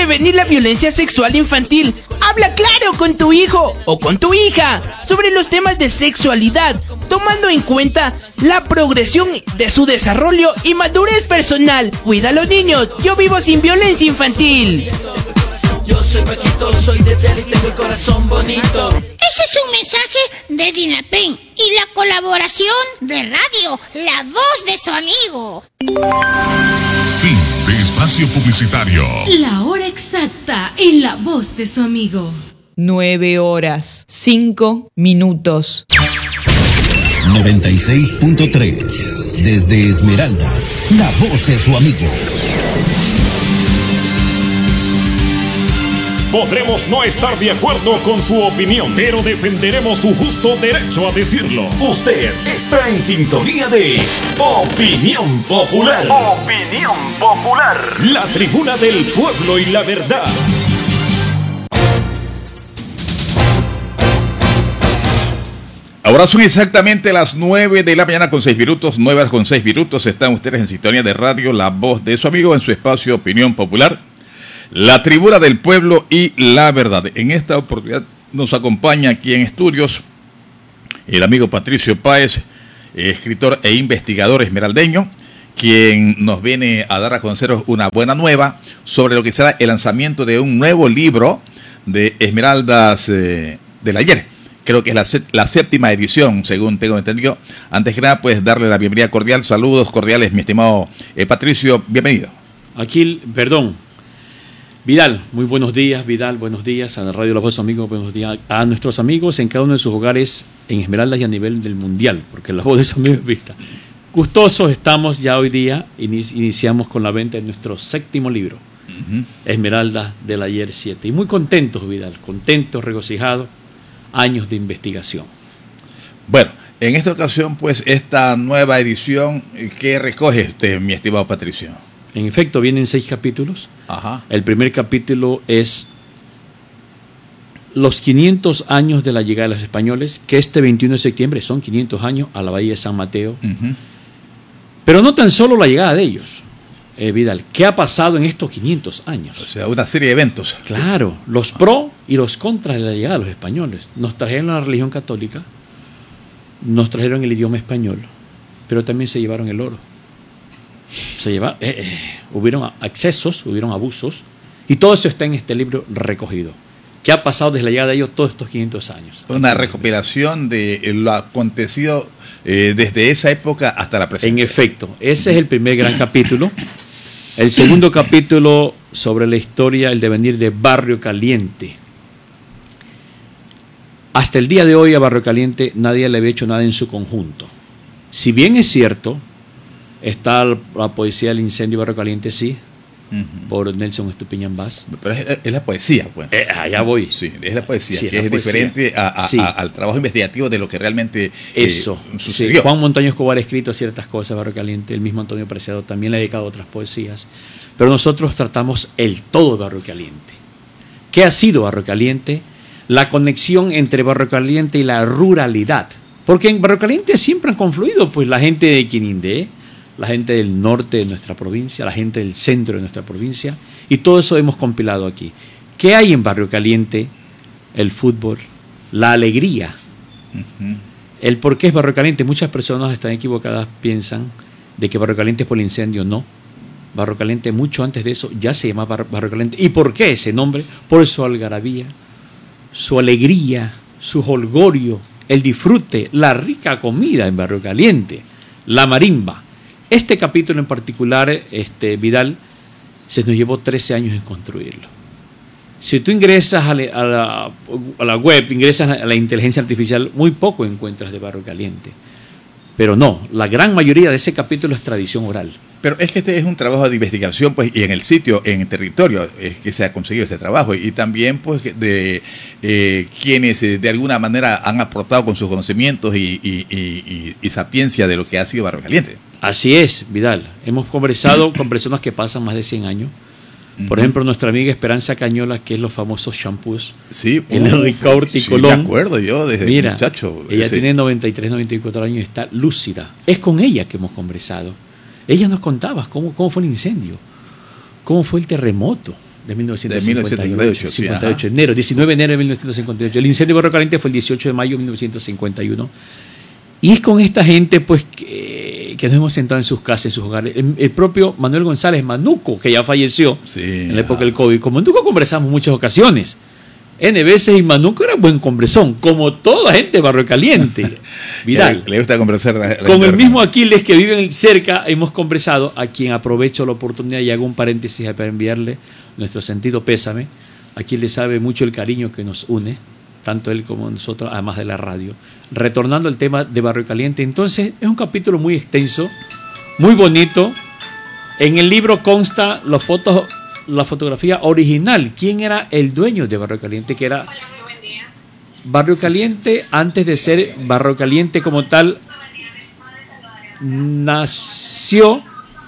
prevenir la violencia sexual infantil. Habla claro con tu hijo o con tu hija sobre los temas de sexualidad, tomando en cuenta la progresión de su desarrollo y madurez personal. Cuida a los niños. Yo vivo sin violencia infantil. Yo soy Paquito, soy de Cel y tengo el corazón bonito. Este es un mensaje de Dinapen y la colaboración de radio, la voz de su amigo. Fin de espacio publicitario. La hora exacta en la voz de su amigo. 9:05. 96.3. Desde Esmeraldas, la voz de su amigo. Podremos no estar de acuerdo con su opinión, pero defenderemos su justo derecho a decirlo. Usted está en sintonía de Opinión Popular. Opinión Popular. La tribuna del pueblo y la verdad. Ahora son exactamente las 9 de la mañana con 6 minutos, 9 con 6 minutos. Están ustedes en sintonía de radio, la voz de su amigo, en su espacio Opinión Popular. La tribuna del pueblo y la verdad. En esta oportunidad nos acompaña aquí en estudios el amigo Patricio Páez, escritor e investigador esmeraldeño, quien nos viene a dar a conocer una buena nueva sobre lo que será el lanzamiento de un nuevo libro de Esmeraldas del Ayer. Creo que es la séptima edición, según tengo entendido. Antes que nada, pues darle la bienvenida cordial. Saludos cordiales, mi estimado Patricio. Bienvenido. Vidal, muy buenos días, Vidal, buenos días a la radio La Voz, amigos, buenos días a nuestros amigos en cada uno de sus hogares en Esmeraldas y a nivel del mundial, porque La Voz de sus amigos es vista. Gustosos estamos ya hoy día, iniciamos con la venta de nuestro séptimo libro, Esmeraldas del Ayer 7. Y muy contentos, Vidal, contentos, regocijados, años de investigación. Bueno, en esta ocasión, pues, esta nueva edición, ¿qué recoge mi estimado Patricio? En efecto, vienen 6 capítulos. Ajá. El primer capítulo es los 500 años de la llegada de los españoles, que este 21 de septiembre son 500 años a la bahía de San Mateo. Pero no tan solo la llegada de ellos, Vidal. ¿Qué ha pasado en estos 500 años? O sea, una serie de eventos. Claro, los pro y los contras de la llegada de los españoles. Nos trajeron la religión católica, nos trajeron el idioma español, pero también se llevaron el oro. Hubieron excesos, hubieron abusos, y todo eso está en este libro recogido. ¿Qué ha pasado desde la llegada de ellos todos estos 500 años? Una recopilación de lo acontecido desde esa época hasta la presente. En efecto, ese es el primer gran capítulo. El segundo capítulo sobre la historia, el devenir de Barrio Caliente. Hasta el día de hoy a Barrio Caliente nadie le había hecho nada en su conjunto. Si bien es cierto, está la poesía del incendio de Barrio Caliente, sí, por Nelson Estupiñán Vaz. Pero es la poesía, pues. Allá voy. Sí, es la poesía, sí, que es poesía. Diferente al trabajo investigativo de lo que realmente sucedió. Sí. Juan Montaño Escobar ha escrito ciertas cosas de Barrio Caliente, el mismo Antonio Preciado también le ha dedicado otras poesías, pero nosotros tratamos el todo de Barrio Caliente. ¿Qué ha sido Barrio Caliente? La conexión entre Barrio Caliente y la ruralidad. Porque en Barrio Caliente siempre han confluido pues la gente de Quinindé, la gente del norte de nuestra provincia, la gente del centro de nuestra provincia, y todo eso hemos compilado aquí. ¿Qué hay en Barrio Caliente? El fútbol, la alegría, el por qué es Barrio Caliente. Muchas personas están equivocadas, piensan de que Barrio Caliente es por el incendio. No, Barrio Caliente mucho antes de eso ya se llamaba Barrio Caliente. ¿Y por qué ese nombre? Por su algarabía, su alegría, su jolgorio, el disfrute, la rica comida en Barrio Caliente, la marimba. Este capítulo en particular, Vidal, se nos llevó 13 años en construirlo. Si tú ingresas a la web, ingresas a la inteligencia artificial, muy poco encuentras de Barrio Caliente. Pero no, la gran mayoría de ese capítulo es tradición oral. Pero es que este es un trabajo de investigación, pues, y en el sitio, en el territorio, es que se ha conseguido este trabajo. Y también, pues, de quienes de alguna manera han aportado con sus conocimientos y sapiencia de lo que ha sido Barrio Caliente. Así es, Vidal. Hemos conversado con personas que pasan más de 100 años. Por ejemplo, nuestra amiga Esperanza Cañola, que es los famosos shampoos. Sí, en el Ricaurte y sí, Colón. me acuerdo yo desde muchacho. Ella tiene 93, 94 años y está lúcida. Es con ella que hemos conversado. Ella nos contaba cómo fue el incendio, cómo fue el terremoto. de 1958. 58, sí, enero, 19 de enero de 1958. El incendio de Barrio Caliente fue el 18 de mayo de 1951. Y es con esta gente pues que nos hemos sentado en sus casas, en sus hogares. El propio Manuel González Manuco, que ya falleció en la época del COVID. Con Manuco conversamos muchas ocasiones. N veces, y Manuco era buen conversón, como toda gente de Barrio Caliente. Vidal. Le gusta conversar. Con el mismo Aquiles que vive cerca hemos conversado, a quien aprovecho la oportunidad y hago un paréntesis para enviarle nuestro sentido pésame. Aquiles sabe mucho el cariño que nos une, tanto él como nosotros, además de la radio. Retornando al tema de Barrio Caliente, entonces es un capítulo muy extenso, muy bonito. En el libro consta la fotografía original. ¿Quién era el dueño de Barrio Caliente? Que era Barrio Caliente, antes de ser Barrio Caliente como tal, nació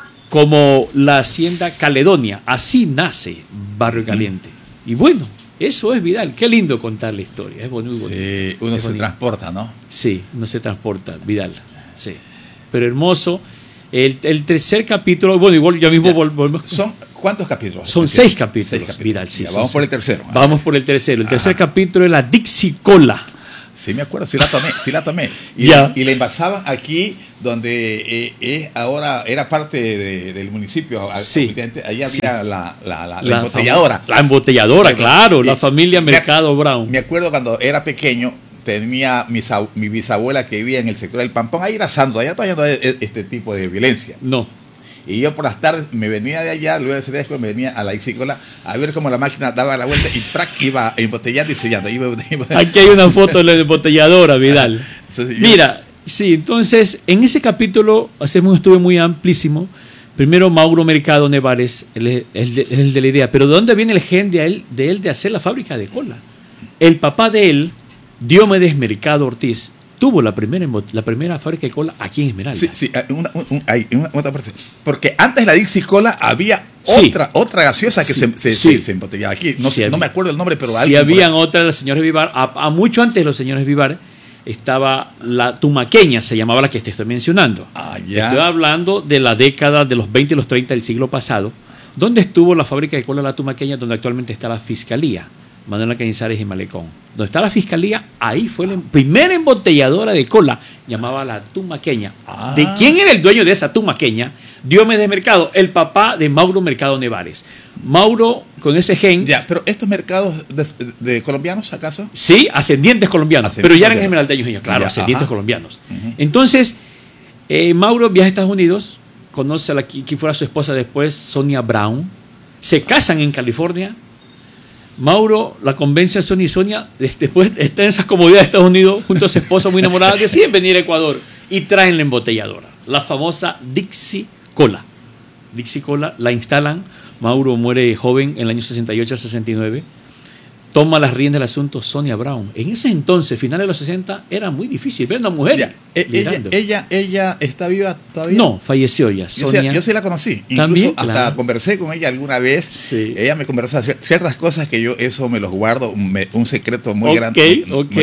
como la hacienda Caledonia. Así nace Barrio Caliente. Y bueno, eso es Vidal. Qué lindo contar la historia. Es muy bonito. Sí, uno se transporta, ¿no? Sí, uno se transporta, Vidal. Sí. Pero hermoso. El tercer capítulo, bueno, igual ya mismo volvemos. ¿Son cuántos capítulos? Son 6 capítulos, Vidal. Sí, vamos por el tercero. Vamos por el tercero. El tercer capítulo es la Dixie Cola. Sí, me acuerdo, sí la tomé. Y la envasaban aquí, donde ahora era parte del municipio. Sí. Ahí había la embotelladora. La embotelladora, claro, la familia Mercado Brown. Me acuerdo cuando era pequeño, tenía mi bisabuela que vivía en el sector del Pampón, ahí era santo, allá todavía no hay este tipo de violencia. No. Y yo por las tardes me venía de allá, luego de ese día me venía a la Ixicola a ver cómo la máquina daba la vuelta y iba embotellando y sellando. Aquí hay una foto de la embotelladora, Vidal. Mira, sí, entonces en ese capítulo hacemos un estudio muy amplísimo. Primero Mauro Mercado Nevares, él es el de la idea, pero ¿de dónde viene el gen de él de hacer la fábrica de cola? El papá de él, Diomedes Mercado Ortiz, tuvo la primera fábrica de cola aquí en Esmeralda. Sí, otra parte. Porque antes de la Dixie Cola había otra gaseosa que se embotellaba aquí. No me acuerdo el nombre, pero sí habían otras de los señores Vivar. A mucho antes de los señores Vivar estaba la Tumaqueña, se llamaba la que te estoy mencionando. Estoy hablando de la década de los 20 y los 30 del siglo pasado, donde estuvo la fábrica de cola La Tumaqueña, donde actualmente está la Fiscalía. Manuela Cañizares y Malecón. Donde está la fiscalía, ahí fue la primera embotelladora de cola, llamaba la Tumaqueña. ¿De quién era el dueño de esa Tumaqueña? Diomedes Mercado, el papá de Mauro Mercado Nevares. Mauro, con ese gen... Ya, pero ¿estos mercados de colombianos, acaso? Sí, ascendientes colombianos, pero ya eran esmeraldeños ellos, claro, ascendientes colombianos. Entonces, Mauro viaja a Estados Unidos, conoce a quien fuera su esposa después, Sonia Brown, se casan en California. Mauro la convence a Sonia y Sonia, después está en esas comodidades de Estados Unidos, junto a su esposa muy enamorada, deciden venir a Ecuador y traen la embotelladora, la famosa Dixie Cola. Dixie Cola la instalan, Mauro muere joven en el año 68-69, toma las riendas del asunto Sonia Brown. En ese entonces, finales de los 60, era muy difícil ver a una mujer. ¿Ella está viva todavía? No, falleció ya. Sonia, yo sí la conocí. Incluso también, hasta conversé con ella alguna vez. Sí. Ella me conversaba ciertas cosas que yo eso me los guardo, un secreto muy grande.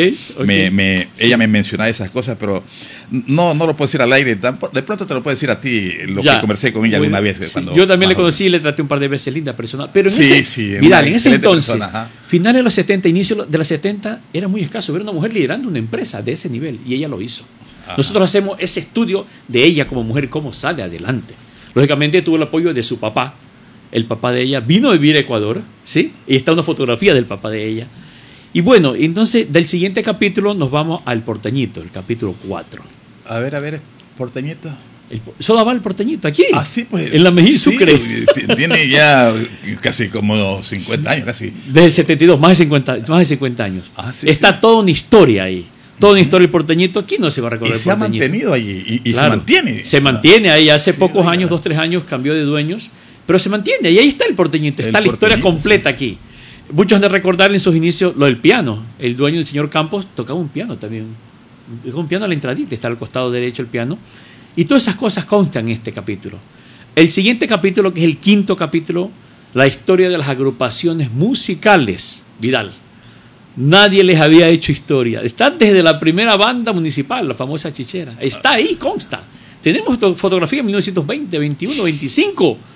Ella me mencionaba esas cosas, pero no lo puedo decir al aire. De pronto te lo puedo decir a ti, lo que conversé con ella alguna vez. Yo también le conocí y le traté un par de veces, linda persona. Pero en ese entonces, finales de los 70, inicio de los 70, era muy escaso ver una mujer liderando una empresa de ese nivel, y ella lo hizo. Nosotros hacemos ese estudio de ella como mujer, cómo sale adelante. Lógicamente tuvo el apoyo de su papá. El papá de ella vino a vivir a Ecuador, ¿sí? Y está una fotografía del papá de ella. Y bueno, entonces del siguiente capítulo nos vamos al Porteñito, el capítulo 4. A ver, Porteñito. Solo va el Porteñito aquí. Sí, pues. En la Mejía Sucre. Tiene ya casi como 50 años, casi. Desde el 72, más de 50 años. Está toda una historia ahí. Toda una historia del Porteñito. Aquí no se va a recordar el Porteñito. Se ha mantenido allí y claro, se mantiene. Se mantiene ahí. Hace pocos años, 2-3 años, cambió de dueños. Pero se mantiene. Y ahí está el Porteñito. Está la historia completa aquí. Muchos han de recordar en sus inicios lo del piano. El dueño del señor Campos tocaba un piano también. Un piano a la entradita. Está al costado derecho el piano. Y todas esas cosas constan en este capítulo. El siguiente capítulo, que es el 5º capítulo, la historia de las agrupaciones musicales. Vidal. Nadie les había hecho historia. Está desde la primera banda municipal, la famosa Chichera. Está ahí, consta. Tenemos fotografía en 1920, 21, 25.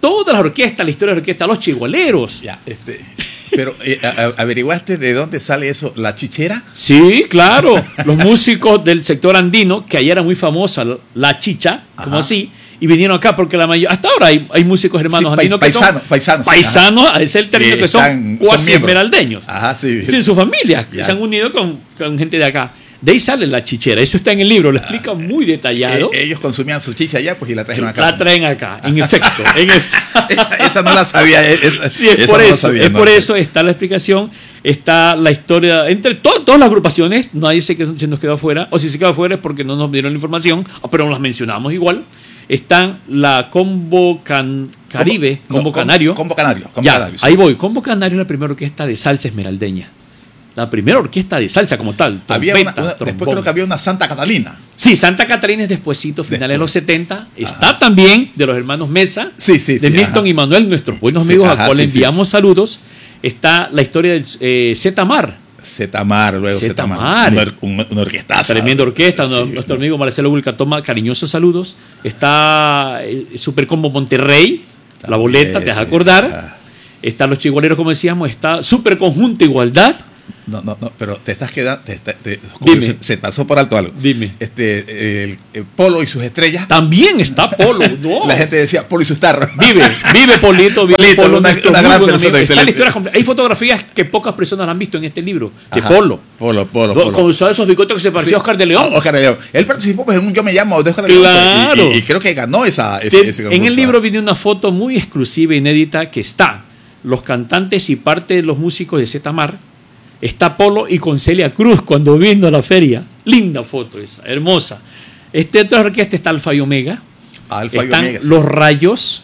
todas las orquestas, la historia de la orquesta, los chigualeros. Ya, pero ¿averiguaste de dónde sale eso, la chichera? Sí, claro. Los músicos del sector andino, que allá era muy famosa la chicha, como así, y vinieron acá porque la mayoría, hasta ahora hay músicos hermanos andinos que son paisanos, ese es el término, que son cuasi esmeraldeños. Ajá, sí. Sí, sus familias, que se han unido con gente de acá. De ahí sale la chichera, eso está en el libro, lo explica muy detallado. Ellos consumían su chicha allá, pues, y la trajeron acá. La traen acá, en efecto. Esa no la sabía. Sí, es por eso, por eso está la explicación, está la historia, entre todas las agrupaciones, nadie se nos quedó afuera, o si se quedó afuera es porque no nos dieron la información, pero las mencionamos igual. Están la Combo Caribe, Combo Canario. Combo Canario. Sí. Ahí voy, Combo Canario es la primera orquesta de salsa esmeraldeña. La primera orquesta de salsa como tal. Después creo que había una Santa Catalina. Sí, Santa Catalina es despuesito, finales de los 70. Está también de los hermanos Mesa, de Milton y Manuel, nuestros buenos amigos, a cuales enviamos saludos. Está la historia del Zetamar. Zetamar. Una orquestaza. Tremenda orquesta. Nuestro amigo Marcelo Bulca toma cariñosos saludos. Está Super Combo Monterrey, también, la boleta, te vas a acordar. Están los chigualeros, como decíamos. Está Super Conjunto Igualdad. No, pero te estás quedando. Dime. Se pasó por alto algo. Dime. El Polo y sus estrellas. También está Polo. No. La gente decía Polo y sus tarros. Vive Polito, Polo. Una gran persona, excelente. Hay fotografías que pocas personas han visto en este libro de Polo. Polo. Con esos bigotes que se parecía a Oscar de León. Oscar de León. Él participó en un Yo Me Llamo de Oscar de León. Claro. Y creo que ganó ese concurso. En el libro viene una foto muy exclusiva, inédita, que está los cantantes y parte de los músicos de Zetamar. Está Polo y con Celia Cruz cuando vino a la feria. Linda foto esa, hermosa. Otra orquesta está Alfa y Omega. Están Los Rayos.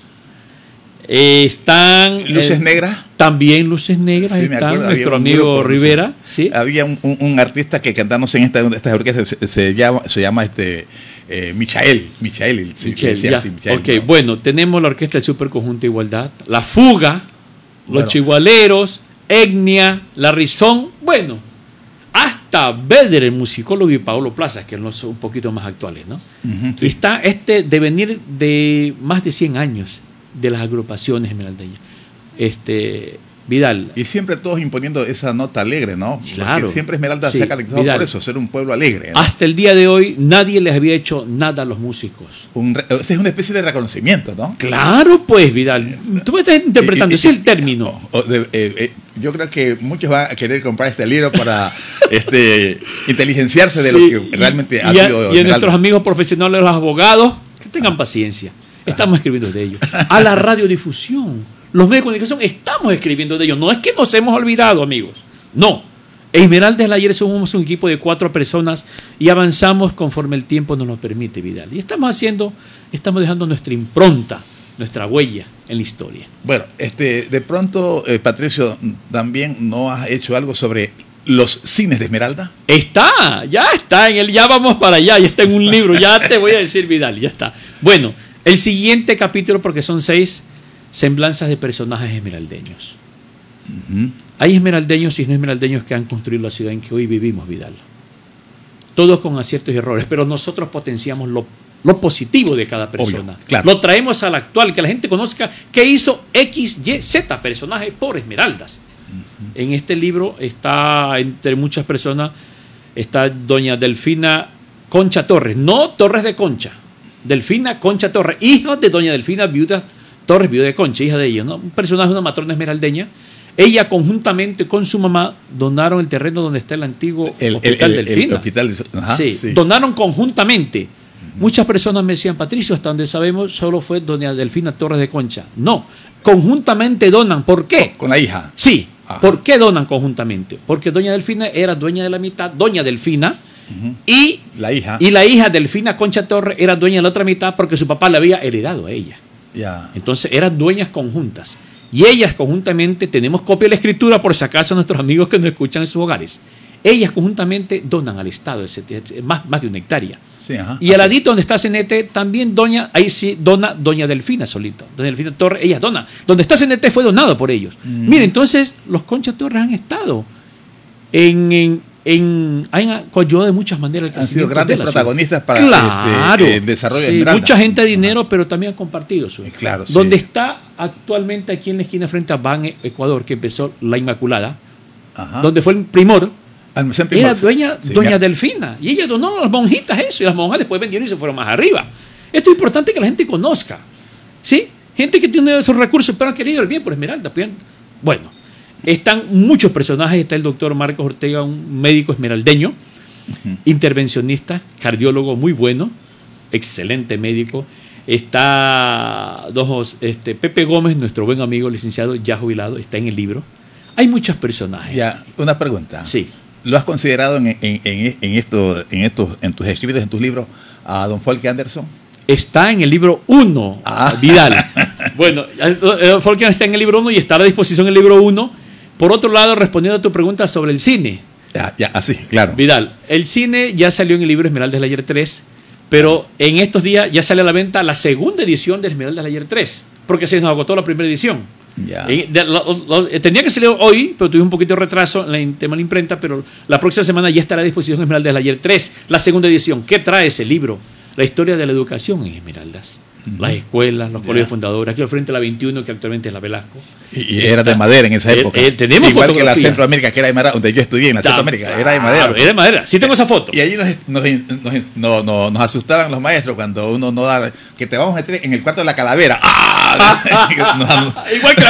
Están Luces Negras. También Luces Negras. Sí, están nuestro amigo Rivera. ¿Sí? Había un artista que cantándose en estas orquestas, se llama Michael. Michael. Ok, bueno, tenemos la orquesta del Superconjunto Igualdad, La Fuga, Los Chigualeros, Etnia, La Rizón, bueno, hasta Beder, el musicólogo, y Paolo Plaza, que son un poquito más actuales, ¿no? Y está devenir de más de 100 años de las agrupaciones esmeraldeñas. Vidal. Y siempre todos imponiendo esa nota alegre, ¿no? Claro. Porque siempre Esmeralda se ha caracterizado por eso, ser un pueblo alegre, ¿no? Hasta el día de hoy nadie les había hecho nada a los músicos. Es una especie de reconocimiento, ¿no? Claro, pues, Vidal. Tú me estás interpretando, ese es el término. Yo creo que muchos van a querer comprar este libro para inteligenciarse de lo que realmente ha sido Esmeralda. Y a nuestros amigos profesionales, los abogados, que tengan paciencia. Estamos escribiendo de ellos. A la radiodifusión. Los medios de comunicación estamos escribiendo de ellos. No es que nos hemos olvidado, amigos. No. Esmeraldas ayer somos un equipo de 4 personas y avanzamos conforme el tiempo nos lo permite, Vidal. Y estamos dejando nuestra impronta, nuestra huella en la historia. Bueno, de pronto, Patricio, también no has hecho algo sobre los cines de Esmeralda. Ya está ya vamos para allá, ya está en un libro, ya te voy a decir, Vidal, ya está. Bueno, el siguiente capítulo, porque son 6 semblanzas de personajes esmeraldeños. Hay esmeraldeños y no esmeraldeños que han construido la ciudad en que hoy vivimos, Vidal. Todos con aciertos y errores, pero nosotros potenciamos lo positivo de cada persona. Obvio, claro. Lo traemos al actual, que la gente conozca qué hizo X, Y, Z personaje por Esmeraldas. En este libro está, entre muchas personas, está doña Delfina Concha Torres, no Torres de Concha, Delfina Concha Torres, hija de doña Delfina Torres, viuda de Concha, hija de ella, ¿no? Un personaje, una matrona esmeraldeña. Ella conjuntamente con su mamá donaron el terreno donde está el antiguo Hospital Delfina. Donaron conjuntamente. Muchas personas me decían, Patricio, hasta donde sabemos solo fue doña Delfina Torres de Concha. No, conjuntamente donan. ¿Por qué? Con la hija. Sí. Ajá. ¿Por qué donan conjuntamente? Porque doña Delfina era dueña de la mitad, doña Delfina, y la hija Delfina Concha Torres era dueña de la otra mitad porque su papá le había heredado a ella. Entonces eran dueñas conjuntas. Y ellas conjuntamente, tenemos copia de la escritura por si acaso nuestros amigos que nos escuchan en sus hogares. Ellas conjuntamente donan al Estado más de 1 hectárea. Sí, y al ladito donde está CNT también ahí sí dona doña Delfina solito. Doña Delfina Torres, ella dona. Donde está CNT fue donado por ellos. Mire, entonces los Concha Torres han estado en han ayudado de muchas maneras. Han sido grandes protagonistas para el desarrollo de Esmeralda. Mucha gente de dinero, pero también ha compartido su. Claro, donde está actualmente aquí en la esquina frente a Ban Ecuador, que empezó La Inmaculada, donde fue el primor, era doña Delfina, y ella donó a las monjitas eso, y las monjas después vendieron y se fueron más arriba. Esto es importante que la gente conozca, ¿sí? Gente que tiene sus recursos, pero han querido el bien por Esmeralda. Bueno, están muchos personajes. Está el doctor Marcos Ortega, un médico esmeraldeño, intervencionista, cardiólogo muy bueno, excelente médico. Está Pepe Gómez, nuestro buen amigo licenciado, ya jubilado, está en el libro. Hay muchos personajes. Ya, una pregunta. Sí. ¿Lo has considerado en tus escritos, en tus libros, a don Folke Anderson? Está en el libro 1, Vidal. Bueno, Folke está en el libro 1 y está a la disposición el libro 1. Por otro lado, respondiendo a tu pregunta sobre el cine. Así, claro. Vidal, el cine ya salió en el libro Esmeraldas del Ayer 3, pero en estos días ya sale a la venta la segunda edición de Esmeraldas del Ayer 3, porque se nos agotó la primera edición. Tenía que salir hoy, pero tuve un poquito de retraso en el tema de la imprenta, pero la próxima semana ya estará a disposición Esmeraldas del Ayer 3, la segunda edición. ¿Qué trae ese libro? La historia de la educación en Esmeraldas. Las escuelas, los colegios fundadores, aquí al frente de la 21, que actualmente es la Velasco. Y era de madera en esa época. Tenemos igual que la Centroamérica, que era de madera, donde yo estudié en la Centroamérica, era de madera. Era de madera, sí tengo esa foto. Y allí nos asustaban los maestros cuando uno no da, que te vamos a meter en el cuarto de la calavera. Igual que